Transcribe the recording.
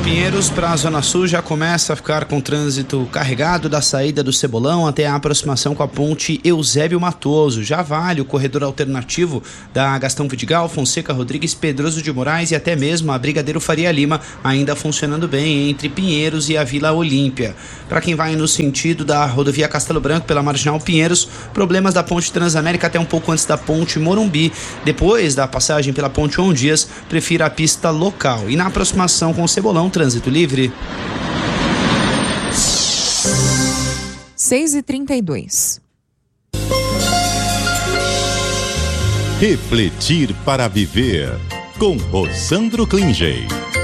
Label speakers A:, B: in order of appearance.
A: Pinheiros para a Zona Sul já começa a ficar com trânsito carregado da saída do Cebolão até a aproximação com a ponte Eusébio Matoso. Já vale o corredor alternativo da Gastão Vidigal, Fonseca Rodrigues, Pedroso de Moraes e até mesmo a Brigadeiro Faria Lima, ainda funcionando bem entre Pinheiros e a Vila Olímpia. Para quem vai no sentido da rodovia Castelo Branco pela Marginal Pinheiros, problemas da ponte Transamérica até um pouco antes da ponte Morumbi. Depois da passagem pela ponte João Dias, prefira a pista local. E na aproximação com o Cebolão, trânsito livre.
B: 6h32.
C: Refletir para viver com Rosandro Klingey.